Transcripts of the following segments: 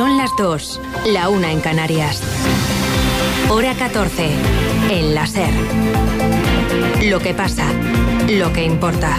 Son las 2, la 1 en Canarias. Hora 14, en la SER. Lo que pasa, lo que importa.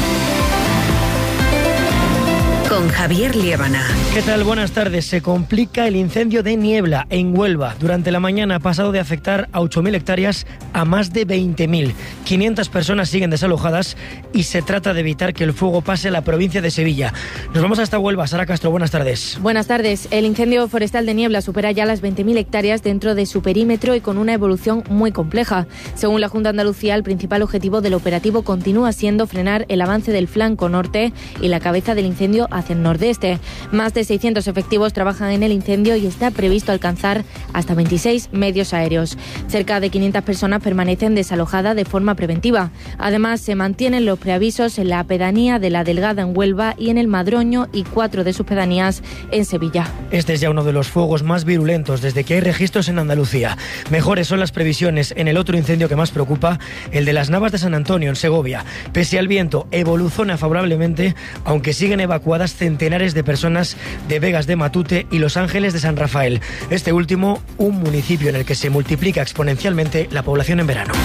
Con Javier Liébana. ¿Qué tal? Buenas tardes. Se complica el incendio de Niebla, en Huelva. Durante la mañana ha pasado de afectar a 8.000 hectáreas a más de 20.000. 500 personas siguen desalojadas y se trata de evitar que el fuego pase a la provincia de Sevilla. Nos vamos hasta Huelva. Sara Castro, buenas tardes. Buenas tardes. El incendio forestal de Niebla supera ya las 20.000 hectáreas dentro de su perímetro y con una evolución muy compleja. Según la Junta de Andalucía, el principal objetivo del operativo continúa siendo frenar el avance del flanco norte y la cabeza del incendio hacia el nordeste. Más de 600 efectivos trabajan en el incendio y está previsto alcanzar hasta 26 medios aéreos. Cerca de 500 personas permanecen desalojadas de forma preventiva. Además, se mantienen los preavisos en la pedanía de La Delgada en Huelva y en el Madroño y 4 de sus pedanías en Sevilla. Este es ya uno de los fuegos más virulentos desde que hay registros en Andalucía. Mejores son las previsiones en el otro incendio que más preocupa, el de las Navas de San Antonio en Segovia. Pese al viento, evoluciona favorablemente, aunque siguen evacuadas centenares de personas de Vegas de Matute y Los Ángeles de San Rafael. Este último, un municipio en el que se multiplica exponencialmente la población en verano.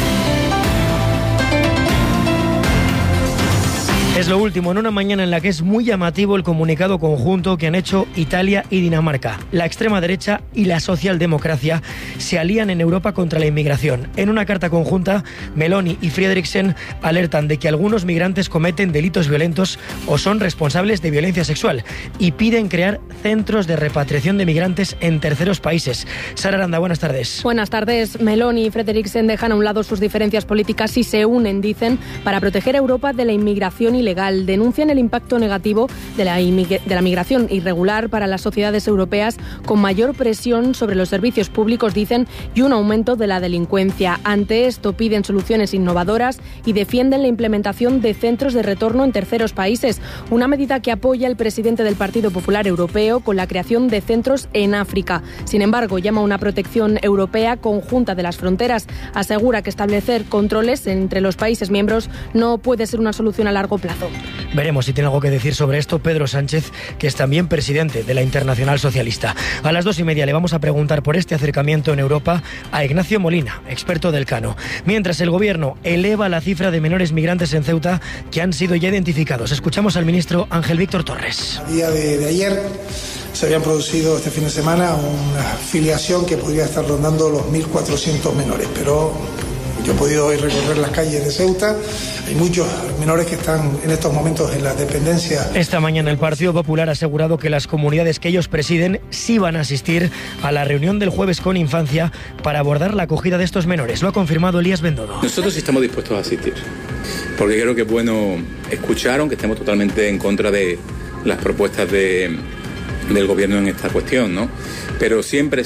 Es lo último en una mañana en la que es muy llamativo el comunicado conjunto que han hecho Italia y Dinamarca. La extrema derecha y la socialdemocracia se alían en Europa contra la inmigración. En una carta conjunta, Meloni y Frederiksen alertan de que algunos migrantes cometen delitos violentos o son responsables de violencia sexual y piden crear centros de repatriación de migrantes en terceros países. Sara Aranda, buenas tardes. Buenas tardes. Meloni y Frederiksen dejan a un lado sus diferencias políticas y se unen, dicen, para proteger a Europa de la inmigración ilegal. Denuncian el impacto negativo de la migración irregular para las sociedades europeas, con mayor presión sobre los servicios públicos, dicen, y un aumento de la delincuencia. Ante esto piden soluciones innovadoras y defienden la implementación de centros de retorno en terceros países, una medida que apoya el presidente del Partido Popular Europeo con la creación de centros en África. Sin embargo, llama a una protección europea conjunta de las fronteras. Asegura que establecer controles entre los países miembros no puede ser una solución a largo plazo. Veremos si tiene algo que decir sobre esto Pedro Sánchez, que es también presidente de la Internacional Socialista. A las 2:30 le vamos a preguntar por este acercamiento en Europa a Ignacio Molina, experto del Cano. Mientras el gobierno eleva la cifra de menores migrantes en Ceuta que han sido ya identificados. Escuchamos al ministro Ángel Víctor Torres. A día de ayer se habían producido este fin de semana una filiación que podría estar rondando los 1.400 menores, pero yo he podido hoy recorrer las calles de Ceuta. Hay muchos menores que están en estos momentos en la dependencia. Esta mañana el Partido Popular ha asegurado que las comunidades que ellos presiden sí van a asistir a la reunión del jueves con Infancia para abordar la acogida de estos menores. Lo ha confirmado Elías Bendodo. Nosotros estamos dispuestos a asistir, porque creo que es bueno escuchar, aunque estemos totalmente en contra de las propuestas del gobierno en esta cuestión, ¿no? Pero siempre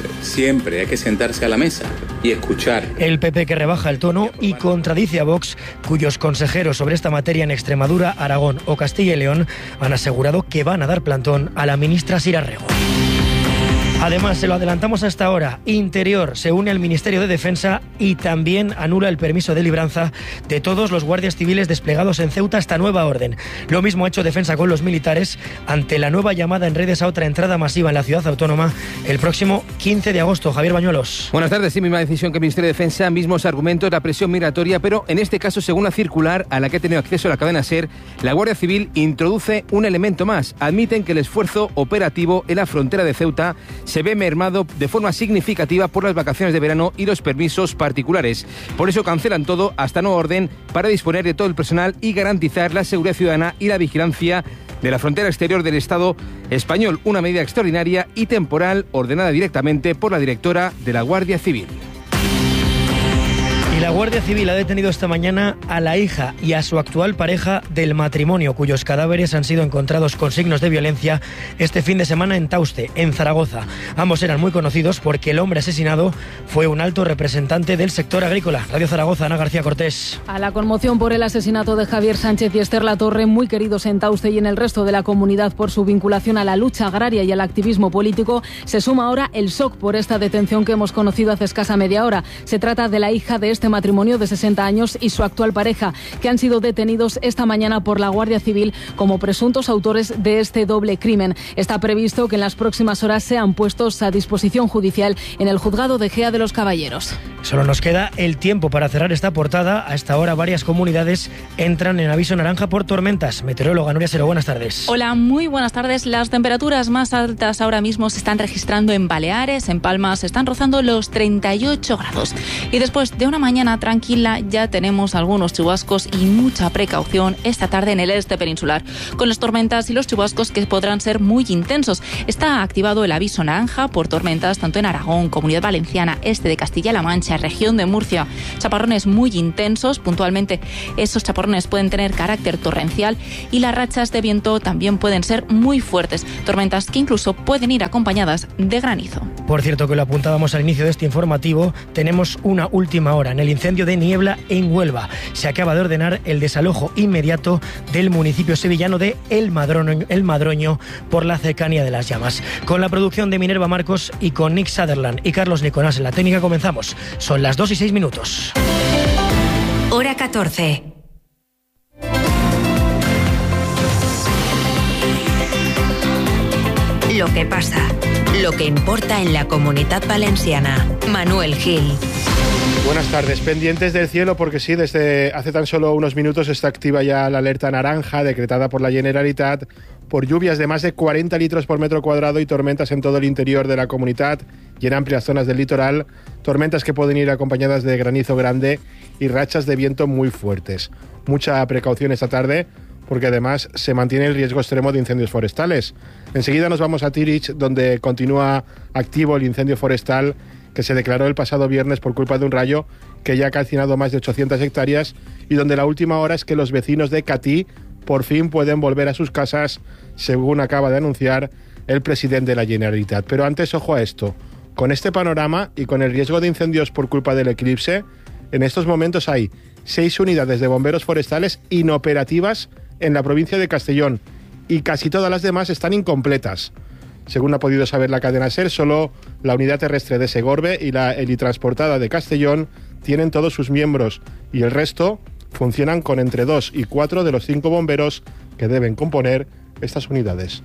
hay que sentarse a la mesa y escuchar. El PP que rebaja el tono y contradice a Vox, cuyos consejeros sobre esta materia en Extremadura, Aragón o Castilla y León han asegurado que van a dar plantón a la ministra Sira Rego. Además, se lo adelantamos hasta ahora, Interior se une al Ministerio de Defensa y también anula el permiso de libranza de todos los guardias civiles desplegados en Ceuta hasta nueva orden. Lo mismo ha hecho Defensa con los militares ante la nueva llamada en redes a otra entrada masiva en la ciudad autónoma el próximo 15 de agosto. Javier Bañuelos. Buenas tardes. Sí, misma decisión que el Ministerio de Defensa, mismos argumentos, la presión migratoria, pero en este caso, según la circular a la que ha tenido acceso la cadena SER, la Guardia Civil introduce un elemento más. Admiten que el esfuerzo operativo en la frontera de Ceuta se ve mermado de forma significativa por las vacaciones de verano y los permisos particulares. Por eso cancelan todo hasta nueva orden para disponer de todo el personal y garantizar la seguridad ciudadana y la vigilancia de la frontera exterior del Estado español. Una medida extraordinaria y temporal ordenada directamente por la directora de la Guardia Civil. Y la Guardia Civil ha detenido esta mañana a la hija y a su actual pareja del matrimonio, cuyos cadáveres han sido encontrados con signos de violencia este fin de semana en Tauste, en Zaragoza. Ambos eran muy conocidos porque el hombre asesinado fue un alto representante del sector agrícola. Radio Zaragoza, Ana García Cortés. A la conmoción por el asesinato de Javier Sánchez y Esther Latorre, muy queridos en Tauste y en el resto de la comunidad por su vinculación a la lucha agraria y al activismo político, se suma ahora el shock por esta detención que hemos conocido hace escasa media hora. Se trata de la hija de este este matrimonio de 60 años y su actual pareja, que han sido detenidos esta mañana por la Guardia Civil como presuntos autores de este doble crimen. Está previsto que en las próximas horas sean puestos a disposición judicial en el juzgado de Gea de los Caballeros. Solo nos queda el tiempo para cerrar esta portada. A esta hora varias comunidades entran en aviso naranja por tormentas. Meteoróloga Nuria Sero, buenas tardes. Hola, muy buenas tardes. Las temperaturas más altas ahora mismo se están registrando en Baleares, en Palma se están rozando los 38 grados. Y después de una mañana tranquila ya tenemos algunos chubascos y mucha precaución esta tarde en el este peninsular, con las tormentas y los chubascos que podrán ser muy intensos. Está activado el aviso naranja por tormentas tanto en Aragón, Comunidad Valenciana, este de Castilla-La Mancha, región de Murcia. Chaparrones muy intensos, puntualmente esos chaparrones pueden tener carácter torrencial y las rachas de viento también pueden ser muy fuertes, tormentas que incluso pueden ir acompañadas de granizo. Por cierto, que lo apuntábamos al inicio de este informativo, tenemos una última hora en el incendio de Niebla en Huelva. Se acaba de ordenar el desalojo inmediato del municipio sevillano de El Madroño por la cercanía de las llamas. Con la producción de Minerva Marcos y con Nick Sutherland y Carlos Nicolás en la técnica comenzamos. Son las 2:06. Hora 14. Lo que pasa, lo que importa en la Comunitat Valenciana. Manuel Gil. Buenas tardes. Pendientes del cielo porque sí, desde hace tan solo unos minutos está activa ya la alerta naranja decretada por la Generalitat por lluvias de más de 40 litros por metro cuadrado y tormentas en todo el interior de la comunidad y en amplias zonas del litoral, tormentas que pueden ir acompañadas de granizo grande y rachas de viento muy fuertes. Mucha precaución esta tarde porque además se mantiene el riesgo extremo de incendios forestales. Enseguida nos vamos a Tirich, donde continúa activo el incendio forestal que se declaró el pasado viernes por culpa de un rayo que ya ha calcinado más de 800 hectáreas y donde la última hora es que los vecinos de Catí por fin pueden volver a sus casas, según acaba de anunciar el presidente de la Generalitat. Pero antes, ojo a esto. Con este panorama y con el riesgo de incendios por culpa del eclipse, en estos momentos hay 6 unidades de bomberos forestales inoperativas en la provincia de Castellón y casi todas las demás están incompletas. Según ha podido saber la cadena SER, solo la unidad terrestre de Segorbe y la helitransportada de Castellón tienen todos sus miembros y el resto funcionan con entre 2 y 4 de los 5 bomberos que deben componer estas unidades.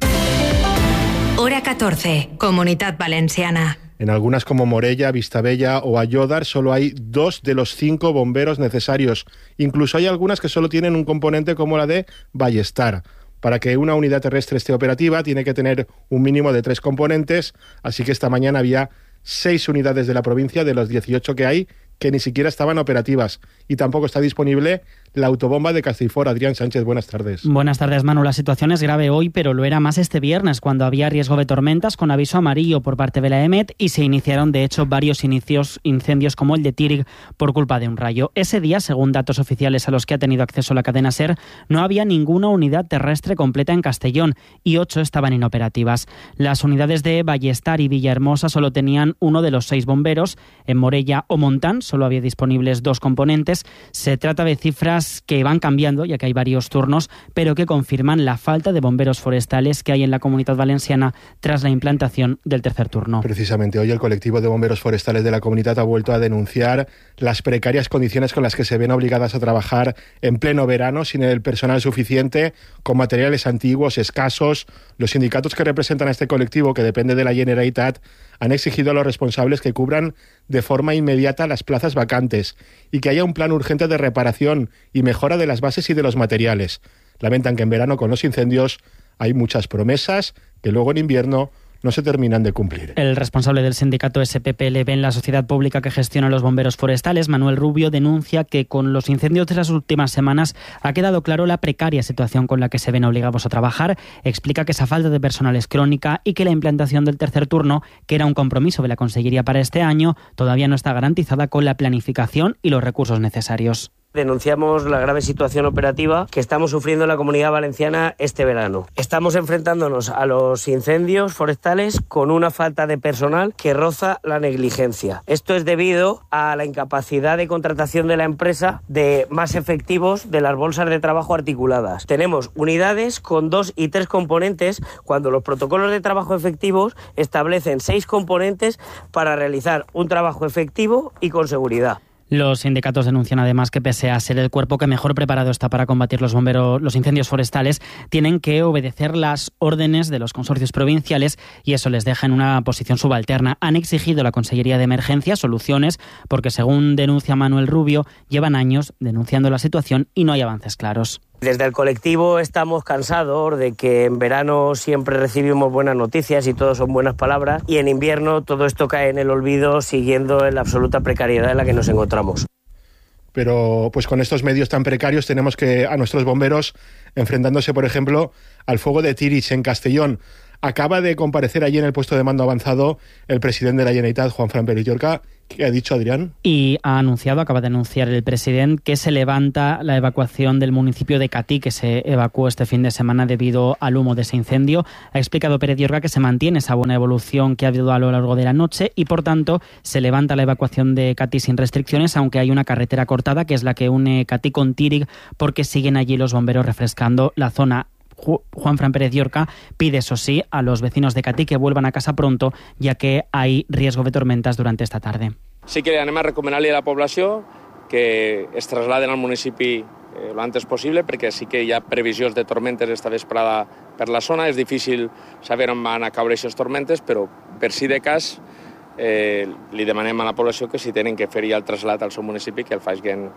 Hora 14, Comunitat Valenciana. En algunas como Morella, Vistabella o Ayodar solo hay 2 de los 5 bomberos necesarios. Incluso hay algunas que solo tienen un componente como la de Ballestar. Para que una unidad terrestre esté operativa tiene que tener un mínimo de 3 componentes, así que esta mañana había 6 unidades de la provincia de los 18 que hay que ni siquiera estaban operativas y tampoco está disponible la autobomba de Castellfort. Adrián Sánchez, buenas tardes. Buenas tardes, Manu. La situación es grave hoy, pero lo era más este viernes, cuando había riesgo de tormentas con aviso amarillo por parte de la EMET y se iniciaron, de hecho, varios incendios como el de Tírig por culpa de un rayo. Ese día, según datos oficiales a los que ha tenido acceso la cadena SER, no había ninguna unidad terrestre completa en Castellón y 8 estaban inoperativas. Las unidades de Ballestar y Villahermosa solo tenían uno de los 6 bomberos. En Morella o Montán solo había disponibles 2 componentes. Se trata de cifras que van cambiando, ya que hay varios turnos, pero que confirman la falta de bomberos forestales que hay en la Comunitat Valenciana tras la implantación del tercer turno. Precisamente hoy el colectivo de bomberos forestales de la comunidad ha vuelto a denunciar las precarias condiciones con las que se ven obligadas a trabajar en pleno verano, sin el personal suficiente, con materiales antiguos, escasos. Los sindicatos que representan a este colectivo, que depende de la Generalitat, han exigido a los responsables que cubran de forma inmediata las plazas vacantes y que haya un plan urgente de reparación y mejora de las bases y de los materiales. Lamentan que en verano, con los incendios, hay muchas promesas que luego en invierno no se terminan de cumplir. El responsable del sindicato SPPLB en la sociedad pública que gestiona los bomberos forestales, Manuel Rubio, denuncia que con los incendios de las últimas semanas ha quedado claro la precaria situación con la que se ven obligados a trabajar. Explica que esa falta de personal es crónica y que la implantación del tercer turno, que era un compromiso de la Consellería para este año, todavía no está garantizada con la planificación y los recursos necesarios. Denunciamos la grave situación operativa que estamos sufriendo en la Comunidad Valenciana este verano. Estamos enfrentándonos a los incendios forestales con una falta de personal que roza la negligencia. Esto es debido a la incapacidad de contratación de la empresa de más efectivos de las bolsas de trabajo articuladas. Tenemos unidades con 2 y 3 componentes cuando los protocolos de trabajo efectivos establecen 6 componentes para realizar un trabajo efectivo y con seguridad. Los sindicatos denuncian además que pese a ser el cuerpo que mejor preparado está para combatir los incendios forestales, tienen que obedecer las órdenes de los consorcios provinciales y eso les deja en una posición subalterna. Han exigido a la Consellería de Emergencia soluciones porque, según denuncia Manuel Rubio, llevan años denunciando la situación y no hay avances claros. Desde el colectivo estamos cansados de que en verano siempre recibimos buenas noticias y todo son buenas palabras y en invierno todo esto cae en el olvido siguiendo en la absoluta precariedad en la que nos encontramos. Pero pues con estos medios tan precarios tenemos que a nuestros bomberos enfrentándose, por ejemplo, al fuego de Tírig en Castellón. Acaba de comparecer allí en el puesto de mando avanzado el presidente de la Generalitat, Juanfran Pérez Llorca. ¿Qué ha dicho, Adrián? Y acaba de anunciar el presidente que se levanta la evacuación del municipio de Catí, que se evacuó este fin de semana debido al humo de ese incendio. Ha explicado Pérez Llorca que se mantiene esa buena evolución que ha habido a lo largo de la noche y, por tanto, se levanta la evacuación de Catí sin restricciones, aunque hay una carretera cortada, que es la que une Catí con Tírig, porque siguen allí los bomberos refrescando la zona. Juanfran Pérez Llorca pide, eso sí, a los vecinos de Catí que vuelvan a casa pronto, ya que hay riesgo de tormentas durante esta tarde. Sí que anem a recomanar-li a la població que es traslladen al municipi lo antes possible, perquè sí que hi ha previsions de tormentes esta vesprada per la zona. És difícil saber on van a caure aquestes tormentes, però per si de cas li demanem a la població que si tenen que fer el trasllat al seu municipi que el facin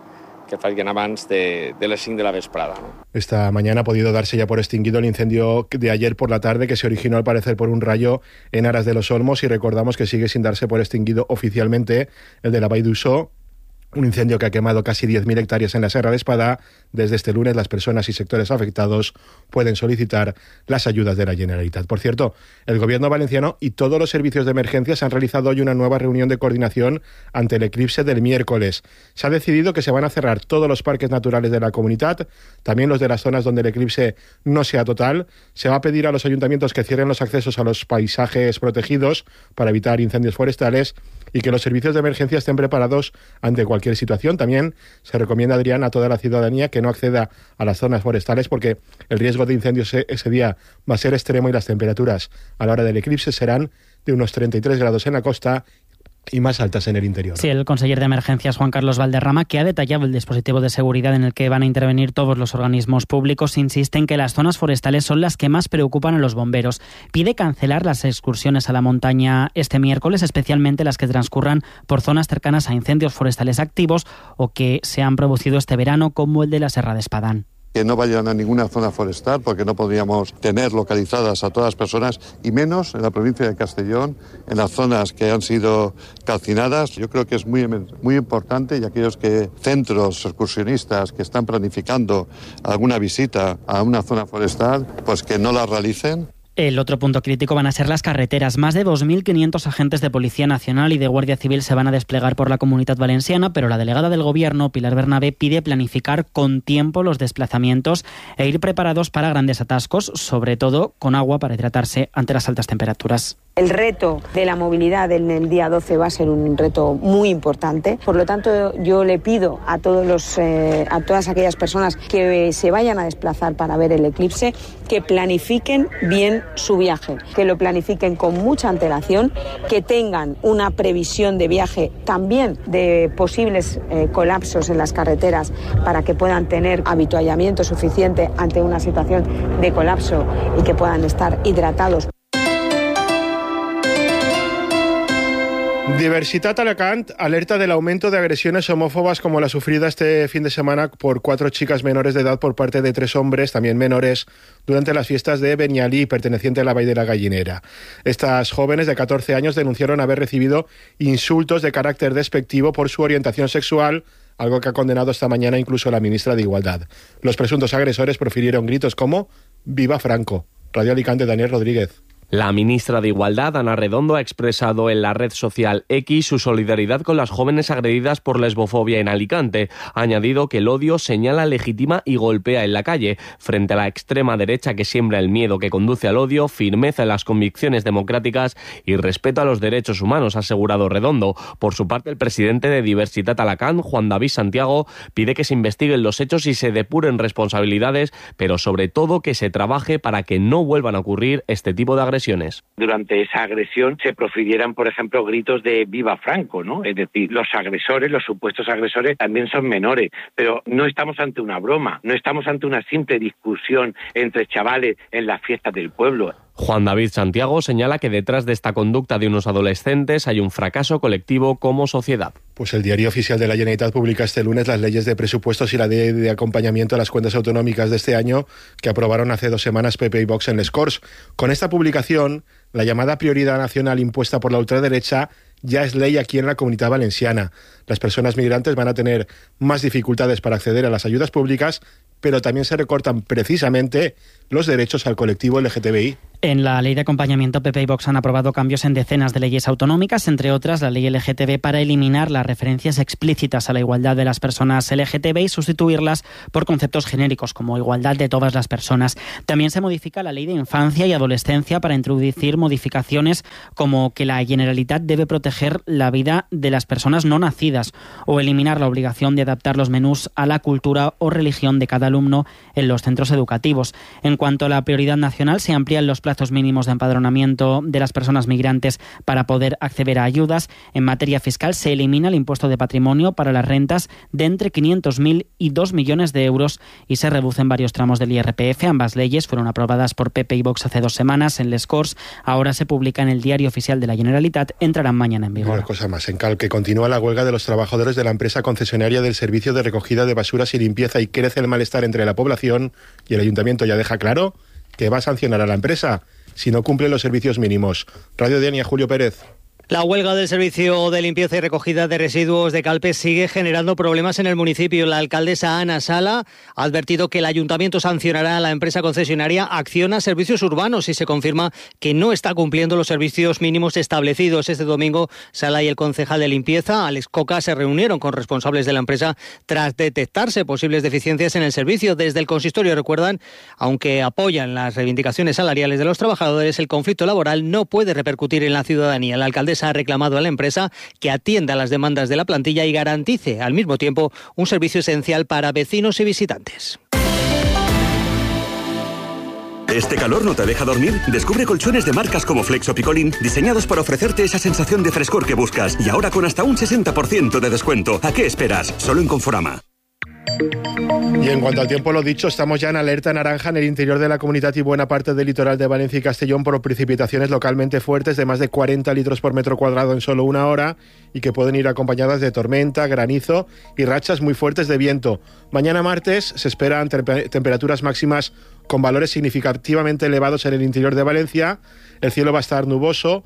antes de las 5 de la vesprada, ¿no? Esta mañana ha podido darse ya por extinguido el incendio de ayer por la tarde, que se originó al parecer por un rayo en Aras de los Olmos, y recordamos que sigue sin darse por extinguido oficialmente el de la Vall d'Uixó, un incendio que ha quemado casi 10.000 hectáreas en la Serra de Espadà. Desde este lunes las personas y sectores afectados pueden solicitar las ayudas de la Generalitat. Por cierto, el Gobierno valenciano y todos los servicios de emergencias han realizado hoy una nueva reunión de coordinación ante el eclipse del miércoles. Se ha decidido que se van a cerrar todos los parques naturales de la comunidad, también los de las zonas donde el eclipse no sea total. Se va a pedir a los ayuntamientos que cierren los accesos a los paisajes protegidos para evitar incendios forestales y que los servicios de emergencia estén preparados ante cualquier situación. También se recomienda, Adrián, a toda la ciudadanía que no acceda a las zonas forestales porque el riesgo de incendios ese día va a ser extremo y las temperaturas a la hora del eclipse serán de unos 33 grados en la costa y más altas en el interior. Sí, el conseller de Emergencias, Juan Carlos Valderrama, que ha detallado el dispositivo de seguridad en el que van a intervenir todos los organismos públicos, insiste en que las zonas forestales son las que más preocupan a los bomberos. Pide cancelar las excursiones a la montaña este miércoles, especialmente las que transcurran por zonas cercanas a incendios forestales activos o que se han producido este verano, como el de la Serra de Espadán. Que no vayan a ninguna zona forestal porque no podríamos tener localizadas a todas las personas y menos en la provincia de Castellón, en las zonas que han sido calcinadas. Yo creo que es muy importante y aquellos centros excursionistas que están planificando alguna visita a una zona forestal, pues que no la realicen. El otro punto crítico van a ser las carreteras. Más de 2.500 agentes de Policía Nacional y de Guardia Civil se van a desplegar por la Comunidad Valenciana, pero la delegada del Gobierno, Pilar Bernabé, pide planificar con tiempo los desplazamientos e ir preparados para grandes atascos, sobre todo con agua para hidratarse ante las altas temperaturas. El reto de la movilidad en el día 12 va a ser un reto muy importante. Por lo tanto, yo le pido a todas aquellas personas que se vayan a desplazar para ver el eclipse que planifiquen bien su viaje, que lo planifiquen con mucha antelación, que tengan una previsión de viaje también de posibles colapsos en las carreteras para que puedan tener avituallamiento suficiente ante una situación de colapso y que puedan estar hidratados. Diversitat Alacant alerta del aumento de agresiones homófobas como la sufrida este fin de semana por 4 chicas menores de edad por parte de 3 hombres, también menores, durante las fiestas de Benialí, perteneciente a la Vall de la Gallinera. Estas jóvenes de 14 años denunciaron haber recibido insultos de carácter despectivo por su orientación sexual, algo que ha condenado esta mañana incluso la ministra de Igualdad. Los presuntos agresores profirieron gritos como «Viva Franco». Radio Alicante, Daniel Rodríguez. La ministra de Igualdad, Ana Redondo, ha expresado en la red social X su solidaridad con las jóvenes agredidas por lesbofobia en Alicante. Ha añadido que el odio señala, legitima y golpea en la calle. Frente a la extrema derecha que siembra el miedo que conduce al odio, firmeza en las convicciones democráticas y respeto a los derechos humanos, ha asegurado Redondo. Por su parte, el presidente de Diversitat Alacant, Juan David Santiago, pide que se investiguen los hechos y se depuren responsabilidades, pero sobre todo que se trabaje para que no vuelvan a ocurrir este tipo de agresiones. agresiones. Durante esa agresión se profirieran, por ejemplo, gritos de ¡Viva Franco!, ¿no? Es decir, los agresores, los supuestos agresores, también son menores, pero no estamos ante una broma, no estamos ante una simple discusión entre chavales en las fiestas del pueblo. Juan David Santiago señala que detrás de esta conducta de unos adolescentes hay un fracaso colectivo como sociedad. Pues el Diario Oficial de la Generalitat publica este lunes las leyes de presupuestos y la ley de acompañamiento a las cuentas autonómicas de este año que aprobaron hace 2 semanas PP y Vox en les Corts. Con esta publicación, la llamada prioridad nacional impuesta por la ultraderecha ya es ley aquí en la Comunitat Valenciana. Las personas migrantes van a tener más dificultades para acceder a las ayudas públicas, pero también se recortan precisamente los derechos al colectivo LGTBI. En la ley de acompañamiento, PP y Vox han aprobado cambios en decenas de leyes autonómicas, entre otras la ley LGTB, para eliminar las referencias explícitas a la igualdad de las personas LGTB y sustituirlas por conceptos genéricos como igualdad de todas las personas. También se modifica la ley de infancia y adolescencia para introducir modificaciones como que la Generalitat debe proteger la vida de las personas no nacidas o eliminar la obligación de adaptar los menús a la cultura o religión de cada alumno en los centros educativos. En cuanto a la prioridad nacional, se amplían los plazos mínimos de empadronamiento de las personas migrantes para poder acceder a ayudas. En materia fiscal, se elimina el impuesto de patrimonio para las rentas de entre 500.000 y 2 millones de euros y se reducen varios tramos del IRPF. Ambas leyes fueron aprobadas por PP y Vox hace 2 semanas en les Corts. Ahora se publica en el Diario Oficial de la Generalitat. Entrarán mañana en vigor. Una cosa más, en Calpe continúa la huelga de los trabajadores de la empresa concesionaria del servicio de recogida de basuras y limpieza y crece el malestar entre la población y el ayuntamiento ya deja claro que va a sancionar a la empresa si no cumple los servicios mínimos. Radio Denia, Julio Pérez. La huelga del servicio de limpieza y recogida de residuos de Calpe sigue generando problemas en el municipio. La alcaldesa Ana Sala ha advertido que el ayuntamiento sancionará a la empresa concesionaria Acciona Servicios Urbanos si se confirma que no está cumpliendo los servicios mínimos establecidos. Este domingo, Sala y el concejal de limpieza, Alex Coca, se reunieron con responsables de la empresa tras detectarse posibles deficiencias en el servicio. Desde el consistorio recuerdan, aunque apoyan las reivindicaciones salariales de los trabajadores, el conflicto laboral no puede repercutir en la ciudadanía. La alcaldesa ha reclamado a la empresa que atienda las demandas de la plantilla y garantice al mismo tiempo un servicio esencial para vecinos y visitantes. ¿Este calor no te deja dormir? Descubre colchones de marcas como Flex o Picolín, diseñados para ofrecerte esa sensación de frescor que buscas y ahora con hasta un 60% de descuento. ¿A qué esperas? Solo en Conforama. Y en cuanto al tiempo, lo dicho, estamos ya en alerta naranja en el interior de la comunidad y buena parte del litoral de Valencia y Castellón por precipitaciones localmente fuertes de más de 40 litros por metro cuadrado en solo una hora y que pueden ir acompañadas de tormenta, granizo y rachas muy fuertes de viento. Mañana martes se esperan temperaturas máximas con valores significativamente elevados en el interior de Valencia. El cielo va a estar nuboso,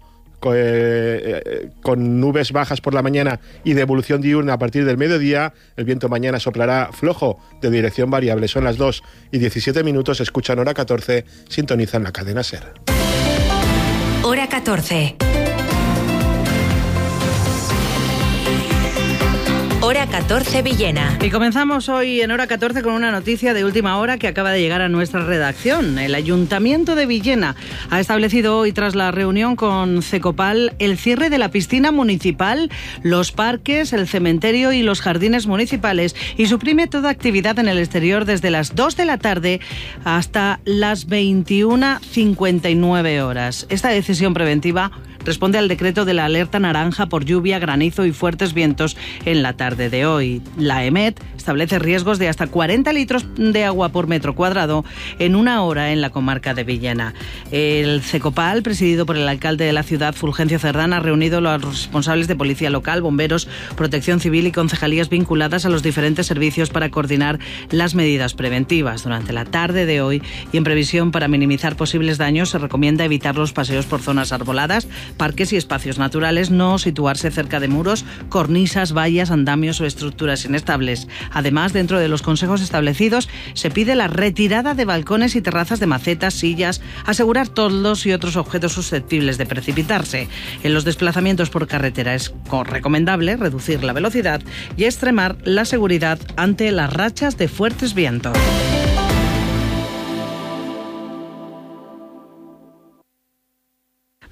con nubes bajas por la mañana y de evolución diurna a partir del mediodía. El viento mañana soplará flojo de dirección variable. Son las 2:17. Escuchan Hora 14, sintonizan la cadena SER. Hora 14. Hora 14 Villena. Y comenzamos hoy en Hora 14 con una noticia de última hora que acaba de llegar a nuestra redacción. El Ayuntamiento de Villena ha establecido hoy, tras la reunión con Cecopal, el cierre de la piscina municipal, los parques, el cementerio y los jardines municipales y suprime toda actividad en el exterior desde las 2 de la tarde hasta las 21:59 horas. Esta decisión preventiva responde al decreto de la alerta naranja por lluvia, granizo y fuertes vientos en la tarde de hoy. La EMET establece riesgos de hasta 40 litros de agua por metro cuadrado en una hora en la comarca de Villena. El Cecopal, presidido por el alcalde de la ciudad, Fulgencio Cerdán, ha reunido a los responsables de policía local, bomberos, protección civil y concejalías vinculadas a los diferentes servicios para coordinar las medidas preventivas. Durante la tarde de hoy y en previsión para minimizar posibles daños, se recomienda evitar los paseos por zonas arboladas, parques y espacios naturales, no situarse cerca de muros, cornisas, vallas, andamios o estructuras inestables. Además, dentro de los consejos establecidos, se pide la retirada de balcones y terrazas de macetas, sillas, asegurar toldos y otros objetos susceptibles de precipitarse. En los desplazamientos por carretera es recomendable reducir la velocidad y extremar la seguridad ante las rachas de fuertes vientos.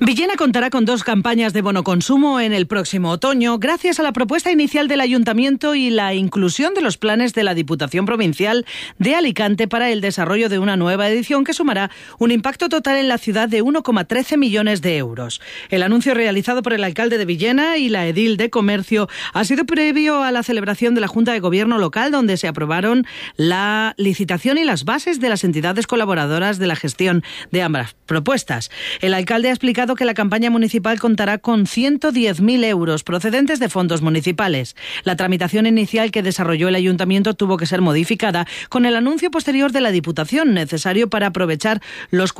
Villena contará con 2 campañas de bono consumo en el próximo otoño, gracias a la propuesta inicial del Ayuntamiento y la inclusión de los planes de la Diputación Provincial de Alicante para el desarrollo de una nueva edición que sumará un impacto total en la ciudad de 1,13 millones de euros. El anuncio realizado por el alcalde de Villena y la edil de Comercio ha sido previo a la celebración de la Junta de Gobierno local, donde se aprobaron la licitación y las bases de las entidades colaboradoras de la gestión de ambas propuestas. El alcalde ha explicado que la campaña municipal contará con 110.000 euros procedentes de fondos municipales. La tramitación inicial que desarrolló el Ayuntamiento tuvo que ser modificada con el anuncio posterior de la Diputación, necesario para aprovechar los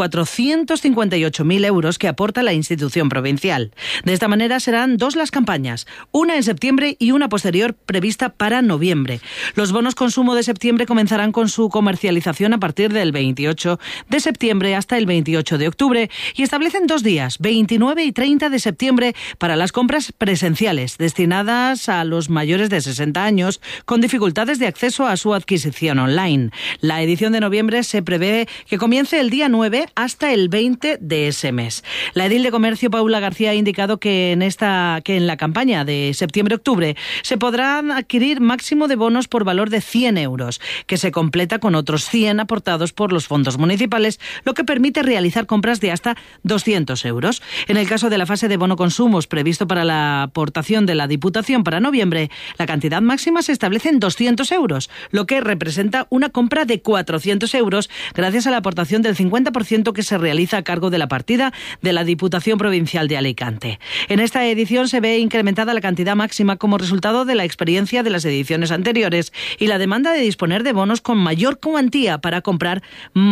458.000 euros que aporta la institución provincial. De esta manera serán 2 las campañas, una en septiembre y una posterior prevista para noviembre. Los bonos consumo de septiembre comenzarán con su comercialización a partir del 28 de septiembre hasta el 28 de octubre y establecen 2 días, 29 y 30 de septiembre, para las compras presenciales destinadas a los mayores de 60 años con dificultades de acceso a su adquisición online. La edición de noviembre se prevé que comience el día 9 hasta el 20 de ese mes. La edil de Comercio, Paula García, ha indicado que en la campaña de septiembre-octubre se podrán adquirir máximo de bonos por valor de 100 euros, que se completa con otros 100 aportados por los fondos municipales, lo que permite realizar compras de hasta 200 euros. En el caso de la fase de bono consumos previsto para la aportación de la Diputación para noviembre, la cantidad máxima se establece en 200 euros, lo que representa una compra de 400 euros gracias a la aportación del 50% que se realiza a cargo de la partida de la Diputación Provincial de Alicante. En esta edición se ve incrementada la cantidad máxima como resultado de la experiencia de las ediciones anteriores y la demanda de disponer de bonos con mayor cuantía para compras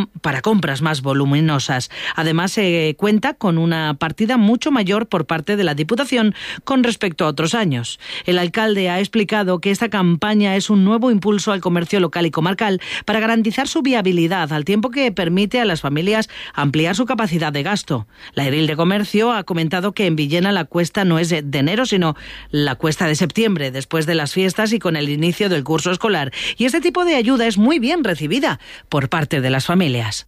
más voluminosas. Además, se cuenta con una partida mucho mayor por parte de la Diputación con respecto a otros años. El alcalde ha explicado que esta campaña es un nuevo impulso al comercio local y comarcal para garantizar su viabilidad, al tiempo que permite a las familias ampliar su capacidad de gasto. La edil de Comercio ha comentado que en Villena la cuesta no es de enero, sino la cuesta de septiembre, después de las fiestas y con el inicio del curso escolar. Y este tipo de ayuda es muy bien recibida por parte de las familias.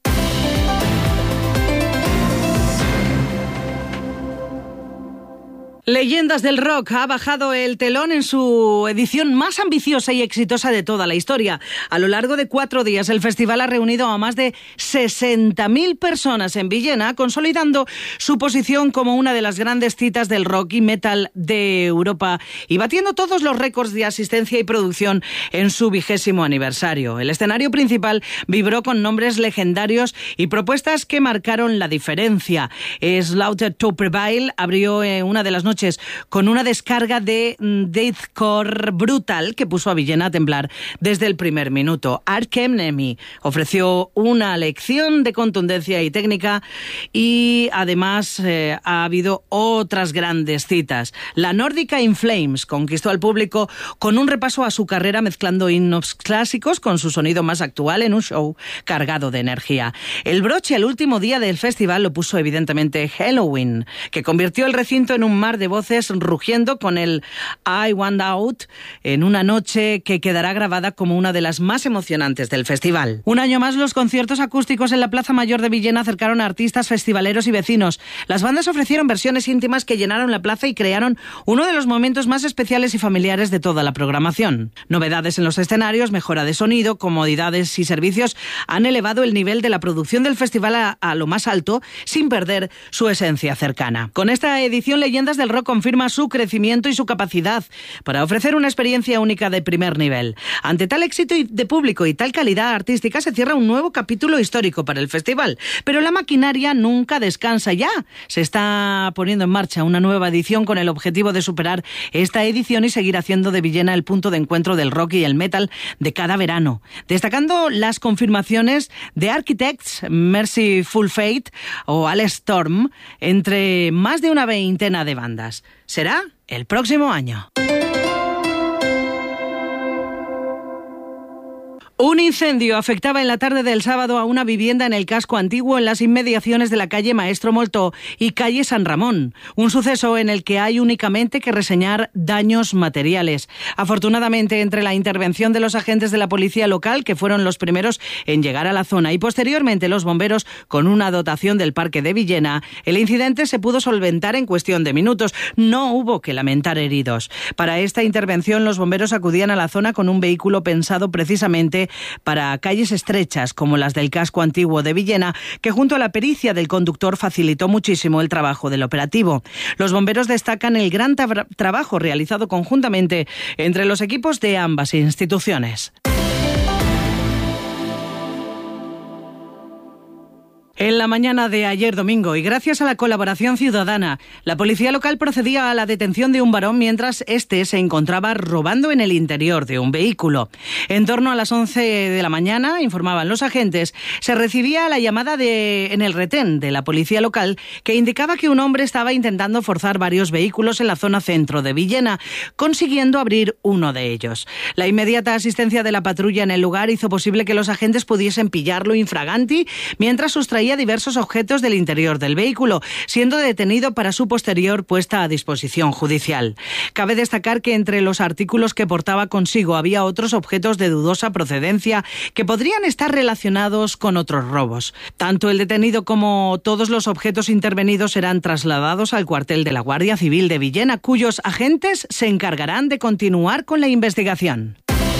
Leyendas del Rock ha bajado el telón en su edición más ambiciosa y exitosa de toda la historia. A lo largo de 4 días, el festival ha reunido a más de 60.000 personas en Villena, consolidando su posición como una de las grandes citas del rock y metal de Europa y batiendo todos los récords de asistencia y producción en su 20º aniversario. El escenario principal vibró con nombres legendarios y propuestas que marcaron la diferencia. Slaughter to Prevail abrió una de las noches con una descarga de deathcore brutal que puso a Villena a temblar desde el primer minuto. Arch Enemy ofreció una lección de contundencia y técnica y además ha habido otras grandes citas. La nórdica In Flames conquistó al público con un repaso a su carrera mezclando himnos clásicos con su sonido más actual en un show cargado de energía. El broche al último día del festival lo puso evidentemente Halloween, que convirtió el recinto en un mar de voces rugiendo con el I Want Out en una noche que quedará grabada como una de las más emocionantes del festival. Un año más, los conciertos acústicos en la Plaza Mayor de Villena acercaron a artistas, festivaleros y vecinos. Las bandas ofrecieron versiones íntimas que llenaron la plaza y crearon uno de los momentos más especiales y familiares de toda la programación. Novedades en los escenarios, mejora de sonido, comodidades y servicios han elevado el nivel de la producción del festival a lo más alto, sin perder su esencia cercana. Con esta edición, Leyendas del Rock confirma su crecimiento y su capacidad para ofrecer una experiencia única de primer nivel. Ante tal éxito de público y tal calidad artística, se cierra un nuevo capítulo histórico para el festival. Pero la maquinaria nunca descansa. Ya se está poniendo en marcha una nueva edición con el objetivo de superar esta edición y seguir haciendo de Villena el punto de encuentro del rock y el metal de cada verano. Destacando las confirmaciones de Architects, Mercyful Fate o Alex Storm, entre más de una veintena de bandas. Será el próximo año. Un incendio afectaba en la tarde del sábado a una vivienda en el casco antiguo en las inmediaciones de la calle Maestro Moltó y calle San Ramón. Un suceso en el que hay únicamente que reseñar daños materiales. Afortunadamente, entre la intervención de los agentes de la policía local, que fueron los primeros en llegar a la zona, y posteriormente los bomberos con una dotación del Parque de Villena, el incidente se pudo solventar en cuestión de minutos. No hubo que lamentar heridos. Para esta intervención, los bomberos acudían a la zona con un vehículo pensado precisamente para calles estrechas como las del casco antiguo de Villena, que junto a la pericia del conductor facilitó muchísimo el trabajo del operativo. Los bomberos destacan el gran trabajo realizado conjuntamente entre los equipos de ambas instituciones. En la mañana de ayer domingo, y gracias a la colaboración ciudadana, la policía local procedía a la detención de un varón mientras este se encontraba robando en el interior de un vehículo. En torno a las 11 de la mañana, informaban los agentes, se recibía la llamada en el retén de la policía local que indicaba que un hombre estaba intentando forzar varios vehículos en la zona centro de Villena, consiguiendo abrir uno de ellos. La inmediata asistencia de la patrulla en el lugar hizo posible que los agentes pudiesen pillarlo infraganti mientras sustraía diversos objetos del interior del vehículo, siendo detenido para su posterior puesta a disposición judicial. Cabe destacar que entre los artículos que portaba consigo había otros objetos de dudosa procedencia que podrían estar relacionados con otros robos. Tanto el detenido como todos los objetos intervenidos serán trasladados al cuartel de la Guardia Civil de Villena, cuyos agentes se encargarán de continuar con la investigación.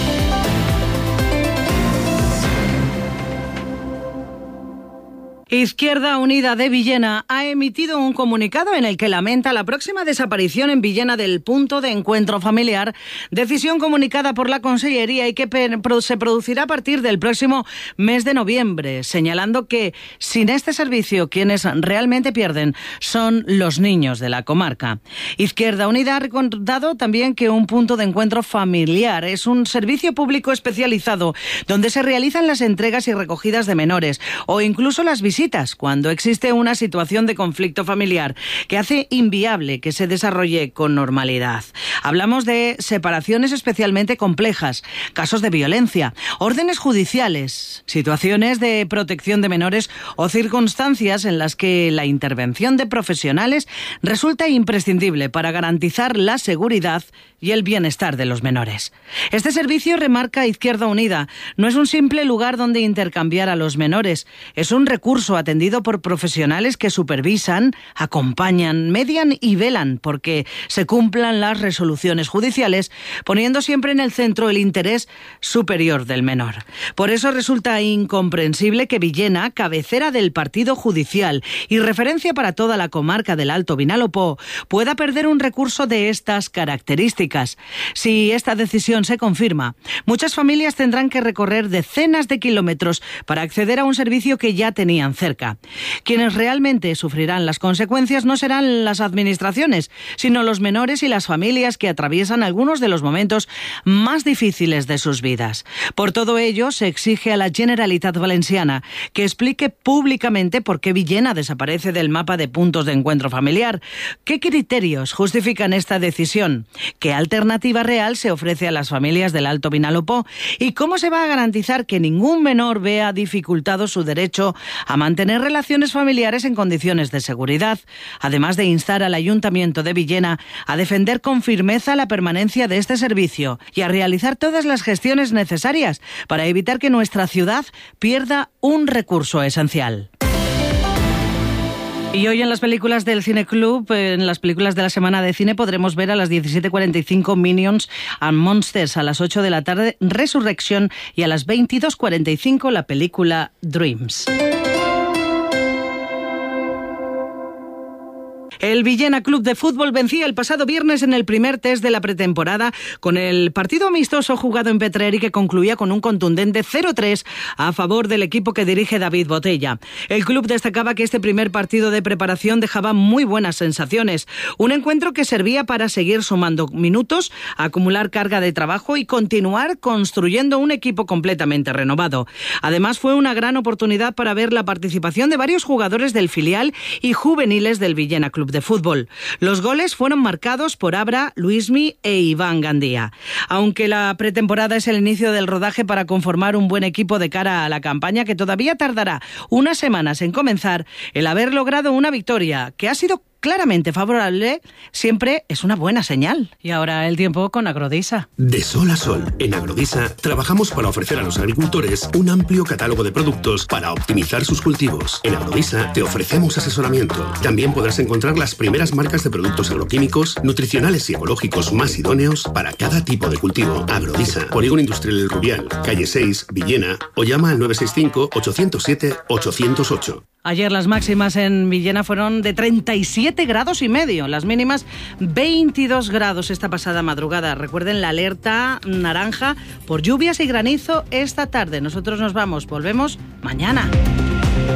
Izquierda Unida de Villena ha emitido un comunicado en el que lamenta la próxima desaparición en Villena del punto de encuentro familiar, decisión comunicada por la Consellería y que se producirá a partir del próximo mes de noviembre, señalando que sin este servicio quienes realmente pierden son los niños de la comarca. Izquierda Unida ha recordado también que un punto de encuentro familiar es un servicio público especializado donde se realizan las entregas y recogidas de menores o incluso las visitas cuando existe una situación de conflicto familiar que hace inviable que se desarrolle con normalidad. Hablamos de separaciones especialmente complejas, casos de violencia, órdenes judiciales, situaciones de protección de menores o circunstancias en las que la intervención de profesionales resulta imprescindible para garantizar la seguridad y el bienestar de los menores. Este servicio, remarca Izquierda Unida, no es un simple lugar donde intercambiar a los menores, es un recurso atendido por profesionales que supervisan, acompañan, median y velan porque se cumplan las resoluciones judiciales, poniendo siempre en el centro el interés superior del menor. Por eso resulta incomprensible que Villena, cabecera del partido judicial y referencia para toda la comarca del Alto Vinalopó, pueda perder un recurso de estas características. Si esta decisión se confirma, muchas familias tendrán que recorrer decenas de kilómetros para acceder a un servicio que ya tenían cerca. Quienes realmente sufrirán las consecuencias no serán las administraciones, sino los menores y las familias que atraviesan algunos de los momentos más difíciles de sus vidas. Por todo ello, se exige a la Generalitat Valenciana que explique públicamente por qué Villena desaparece del mapa de puntos de encuentro familiar, qué criterios justifican esta decisión, qué alternativa real se ofrece a las familias del Alto Vinalopó y cómo se va a garantizar que ningún menor vea dificultado su derecho a mantener relaciones familiares en condiciones de seguridad, además de instar al Ayuntamiento de Villena a defender con firmeza la permanencia de este servicio y a realizar todas las gestiones necesarias para evitar que nuestra ciudad pierda un recurso esencial. Y hoy en las películas del Cine Club, en las películas de la semana de cine, podremos ver a las 17:45 Minions and Monsters, a las 8 de la tarde Resurrection y a las 22:45 la película Dreams. El Villena Club de Fútbol vencía el pasado viernes en el primer test de la pretemporada con el partido amistoso jugado en Petrer y que concluía con un contundente 0-3 a favor del equipo que dirige David Botella. El club destacaba que este primer partido de preparación dejaba muy buenas sensaciones. Un encuentro que servía para seguir sumando minutos, acumular carga de trabajo y continuar construyendo un equipo completamente renovado. Además, fue una gran oportunidad para ver la participación de varios jugadores del filial y juveniles del Villena Club Club de Fútbol. Los goles fueron marcados por Abra, Luismi e Iván Gandía. Aunque la pretemporada es el inicio del rodaje para conformar un buen equipo de cara a la campaña que todavía tardará unas semanas en comenzar, el haber logrado una victoria que ha sido claramente favorable siempre es una buena señal. Y ahora el tiempo con Agrodisa. De sol a sol, en Agrodisa trabajamos para ofrecer a los agricultores un amplio catálogo de productos para optimizar sus cultivos. En Agrodisa te ofrecemos asesoramiento. También podrás encontrar las primeras marcas de productos agroquímicos, nutricionales y ecológicos más idóneos para cada tipo de cultivo. Agrodisa, Polígono Industrial El Rubial, calle 6, Villena, o llama al 965-807-808. Ayer las máximas en Villena fueron de 37,5 grados, las mínimas 22 grados esta pasada madrugada. Recuerden la alerta naranja por lluvias y granizo esta tarde. Nosotros nos vamos, volvemos mañana.